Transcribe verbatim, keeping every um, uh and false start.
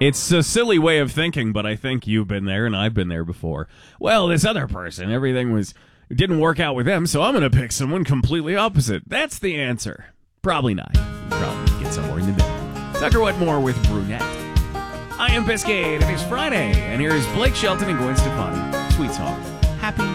It's a silly way of thinking, but I think you've been there and I've been there before. Well, this other person, everything was it didn't work out with them, so I'm going to pick someone completely opposite. That's the answer. Probably not. You probably get somewhere in the middle. Tucker Wetmore with Brunette. I am Biscayne. It is Friday, and here is Blake Shelton and Gwen Stefani. Sweet song.